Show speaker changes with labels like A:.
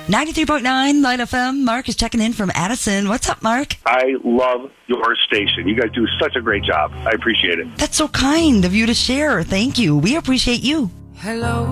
A: 93.9 Light FM. Mark is checking in from Addison. What's up, Mark?
B: I love your station. You guys do such a great job. I appreciate it.
A: That's so kind of you to share. Thank you. We appreciate you.
C: Hello.